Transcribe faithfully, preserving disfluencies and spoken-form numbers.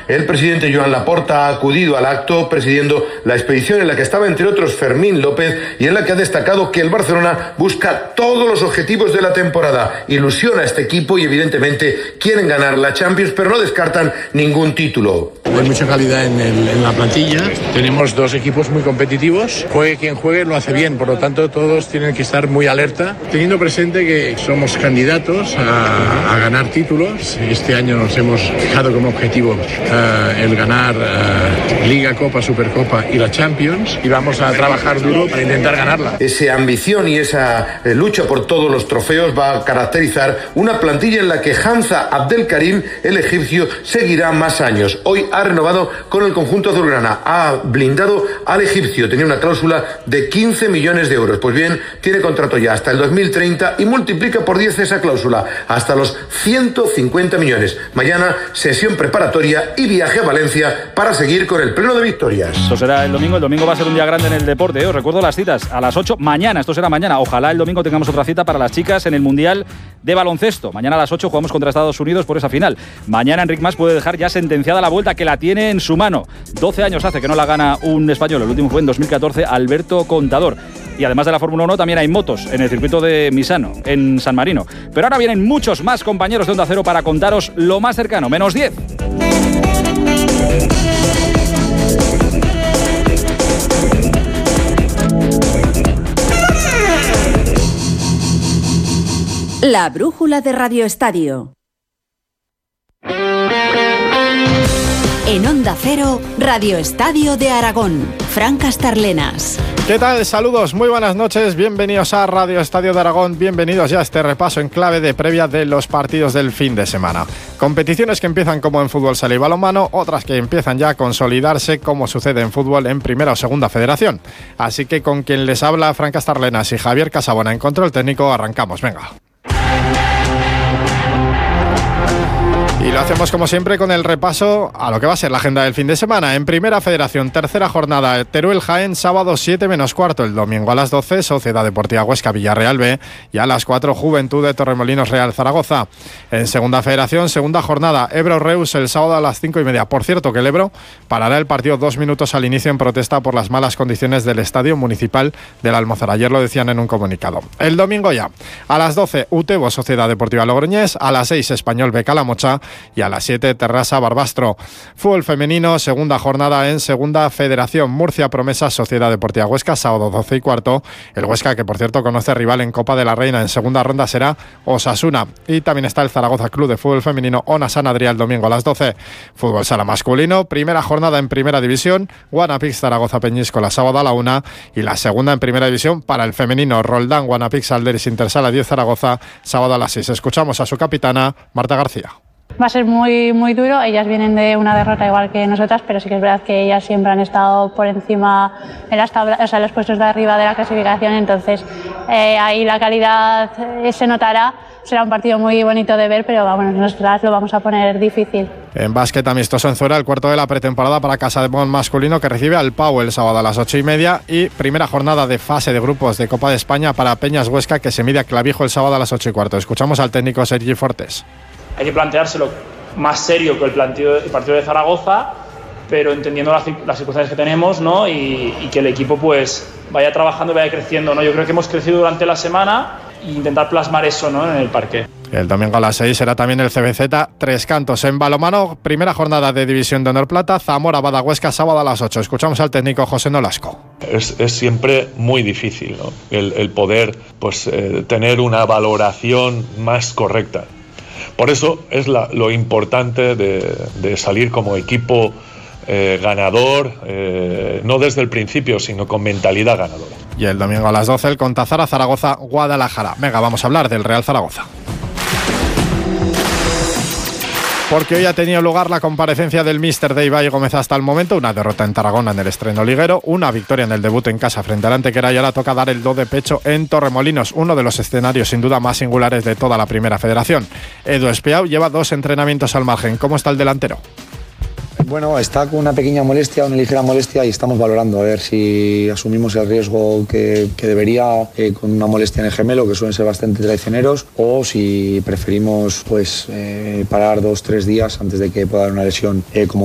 El presidente Joan Laporta ha acudido al acto presidiendo la expedición en la que estaba entre otros Fermín López y en la que ha destacado que el Barcelona busca todos los objetivos de la temporada, ilusiona a este equipo y evidentemente quieren ganar la Champions, pero no descartan ningún título. Hay mucha calidad en, el, en la plantilla, tenemos dos equipos muy competitivos, juegue quien juegue lo hace bien, por lo tanto todos tienen que estar muy alerta, teniendo presente que somos candidatos a, a ganar títulos. Este año nos hemos fijado como objetivo uh, el ganar uh, Liga, Copa, Supercopa y la Champions, y vamos a trabajar duro para intentar ganarla. Esa ambición y esa eh, lucha por todos los trofeos va a caracterizar una plantilla en la que Hamza Abdelkarim, el egipcio, seguirá más años. Hoy ha renovado con el conjunto azulgrana, ha blindado al egipcio, tenía una cláusula de quince millones de euros. Pues bien, tiene contrato ya hasta el dos mil treinta y multiplica por diez esa cláusula, hasta los ciento cincuenta millones. Mañana, sesión preparatoria y viaje a Valencia para seguir con el pleno de victorias. Esto será el domingo, el domingo va a ser un día grande en el deporte, ¿eh? Os recuerdo las citas, a las ocho, mañana, esto será mañana, ojalá el domingo tengamos otra cita para las chicas en el Mundial de baloncesto. Mañana a las ocho jugamos contra Estados Unidos por esa final. Mañana Enric Mas puede dejar ya sentenciada la vuelta, que la tiene en su mano. doce años hace que no la gana un español, el último fue en dos mil catorce, Alberto Contador. Y además de la Fórmula uno también hay motos en el circuito de Misano, en San Marino. Pero ahora vienen muchos más compañeros de Onda Cero para contaros lo más cercano, menos diez. La brújula de Radio Estadio. En Onda Cero, Radio Estadio de Aragón. Fran Castarlenas. ¿Qué tal? Saludos, muy buenas noches, bienvenidos a Radio Estadio de Aragón, bienvenidos ya a este repaso en clave de previa de los partidos del fin de semana. Competiciones que empiezan como en fútbol sala y balonmano, otras que empiezan ya a consolidarse como sucede en fútbol en Primera o Segunda Federación. Así que con quien les habla, Fran Castarlenas y Javier Casabona en control técnico, arrancamos, venga. Y lo hacemos como siempre con el repaso a lo que va a ser la agenda del fin de semana. En Primera Federación, tercera jornada, Teruel Jaén, sábado siete menos cuarto. El domingo a las doce, Sociedad Deportiva Huesca Villarreal B. Y a las cuatro, Juventud de Torremolinos Real Zaragoza. En Segunda Federación, segunda jornada, Ebro Reus, el sábado a las cinco y media. Por cierto, que el Ebro parará el partido dos minutos al inicio en protesta por las malas condiciones del Estadio Municipal del Almozara. Ayer lo decían en un comunicado. El domingo ya, a las doce, Utebo Sociedad Deportiva Logroñés. A las seis, Español B Calamocha. Y a las siete, Terrassa Barbastro. Fútbol femenino, segunda jornada en Segunda Federación. Murcia Promesas, Sociedad Deportiva Huesca, sábado doce y cuarto. El Huesca, que por cierto conoce rival en Copa de la Reina en segunda ronda, será Osasuna. Y también está el Zaragoza Club de Fútbol Femenino, Ona San Adrià, el domingo a las doce. Fútbol sala masculino, primera jornada en Primera División. Guanapix Zaragoza Peñíscola, sábado a la una. Y la segunda en Primera División para el femenino, Roldán Guanapix Alderis Intersala diez Zaragoza, sábado a las seis. Escuchamos a su capitana, Marta García. Va a ser muy, muy duro. Ellas vienen de una derrota igual que nosotras, pero sí que es verdad que ellas siempre han estado por encima en las tablas, o sea, en los puestos de arriba de la clasificación. Entonces, eh, ahí la calidad eh, se notará. Será un partido muy bonito de ver, pero bueno, nosotras lo vamos a poner difícil. En básquet amistoso en Zuera, el cuarto de la pretemporada para Casa de Mon masculino, que recibe al Pau el sábado a las ocho y media. Y primera jornada de fase de grupos de Copa de España para Peñas Huesca, que se mide a Clavijo el sábado a las ocho y cuarto. Escuchamos al técnico Sergi Fortes. Hay que planteárselo más serio que el, planteo, el partido de Zaragoza, pero entendiendo las, las circunstancias que tenemos, ¿no? y, y que el equipo pues vaya trabajando y vaya creciendo, ¿no? Yo creo que hemos crecido durante la semana e intentar plasmar eso, ¿no? En el parque. El domingo a las seis será también el C B Z Tres Cantos en balonmano, primera jornada de División de Honor Plata, Zamora Badahuesca, sábado a las ocho. Escuchamos al técnico José Nolasco. Es, es siempre muy difícil, ¿no? el, el poder pues, eh, tener una valoración más correcta. Por eso es la, lo importante de, de salir como equipo eh, ganador, eh, no desde el principio, sino con mentalidad ganadora. Y el domingo a las doce, el Contazara Zaragoza Guadalajara. Venga, vamos a hablar del Real Zaragoza. Porque hoy ha tenido lugar la comparecencia del míster de Ibai Gómez hasta el momento, una derrota en Tarragona en el estreno liguero, una victoria en el debut en casa frente al Antequera y ahora toca dar el do de pecho en Torremolinos, uno de los escenarios sin duda más singulares de toda la Primera Federación. Edu Espiau lleva dos entrenamientos al margen. ¿Cómo está el delantero? Bueno, está con una pequeña molestia, una ligera molestia y estamos valorando a ver si asumimos el riesgo que, que debería eh, con una molestia en el gemelo, que suelen ser bastante traicioneros, o si preferimos pues eh, parar dos, tres días antes de que pueda dar una lesión eh, como